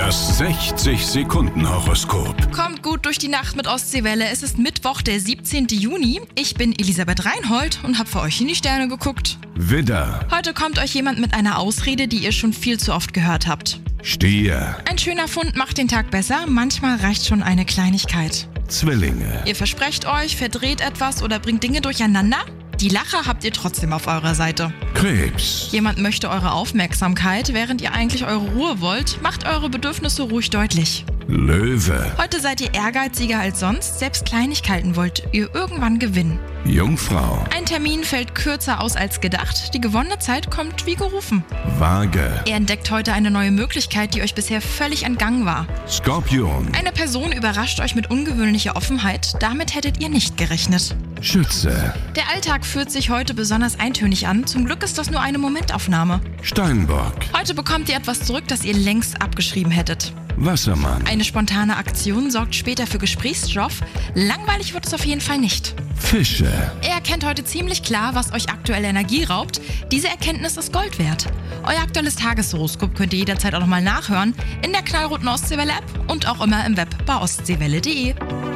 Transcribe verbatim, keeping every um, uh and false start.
Das sechzig-Sekunden-Horoskop. Kommt gut durch die Nacht mit Ostseewelle. Es ist Mittwoch, der siebzehnten Juni. Ich bin Elisabeth Reinhold und habe für euch in die Sterne geguckt. Widder, Heute kommt euch jemand mit einer Ausrede, die ihr schon viel zu oft gehört habt. Stier, Ein schöner Fund macht den Tag besser. Manchmal reicht schon eine Kleinigkeit. Zwillinge, Ihr versprecht euch, verdreht etwas oder bringt Dinge durcheinander. Die Lacher habt ihr trotzdem auf eurer Seite. Krebs, Jemand möchte eure Aufmerksamkeit, während ihr eigentlich eure Ruhe wollt. Macht eure Bedürfnisse ruhig deutlich. Löwe, Heute seid ihr ehrgeiziger als sonst. Selbst Kleinigkeiten wollt ihr irgendwann gewinnen. Jungfrau, Ein Termin fällt kürzer aus als gedacht. Die gewonnene Zeit kommt wie gerufen. Waage, Ihr entdeckt heute eine neue Möglichkeit, die euch bisher völlig entgangen war. Skorpion, Eine Person überrascht euch mit ungewöhnlicher Offenheit. Damit hättet ihr nicht gerechnet. Schütze, Der Alltag fühlt sich heute besonders eintönig an. Zum Glück ist das nur eine Momentaufnahme. Steinbock, Heute bekommt ihr etwas zurück, das ihr längst abgeschrieben hättet. Wassermann, Eine spontane Aktion sorgt später für Gesprächsstoff. Langweilig wird es auf jeden Fall nicht. Fische, Ihr erkennt heute ziemlich klar, was euch aktuell Energie raubt. Diese Erkenntnis ist Gold wert. Euer aktuelles Tageshoroskop könnt ihr jederzeit auch nochmal nachhören in der knallroten Ostseewelle-App und auch immer im Web bei ostseewelle punkt de.